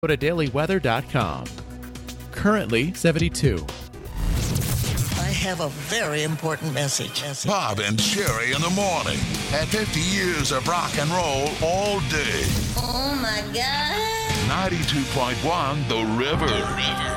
Go to dailyweather.com. Currently 72. I have a very important message. Bob and Sherry in the morning. At 50 years of rock and roll all day. Oh, my God. 92.1 The River.